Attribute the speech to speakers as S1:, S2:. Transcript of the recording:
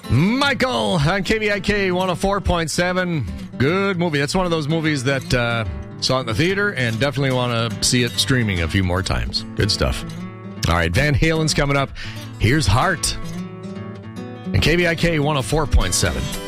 S1: Michael on KBIK 104.7. Good movie. That's one of those movies that saw it in the theater and definitely want to see it streaming a few more times. Good stuff. All right, Van Halen's coming up. Here's Heart. And KBIK 104.7.